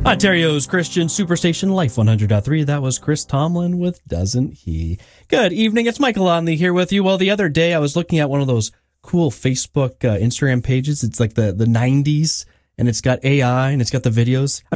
Ontario's Christian Superstation Life 100.3. That was Chris Tomlin with Doesn't He. Good evening. It's Michael Onley here with you. Well, the other day I was looking at one of those cool Facebook, Instagram pages. It's like the 90s, and it's got AI, and it's got the videos.